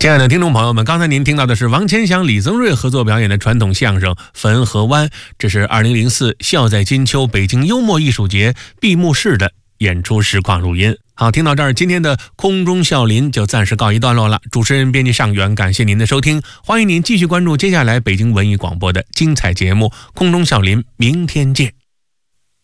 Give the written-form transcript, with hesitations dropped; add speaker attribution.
Speaker 1: 亲爱的听众朋友们，刚才您听到的是王千祥、李增瑞合作表演的传统相声《汾河湾》，这是2004笑在金秋北京幽默艺术节闭幕式的演出实况录音。好，听到这儿，今天的空中笑林就暂时告一段落了。主持人编辑尚远，感谢您的收听，欢迎您继续关注接下来北京文艺广播的精彩节目。空中笑林，明天见。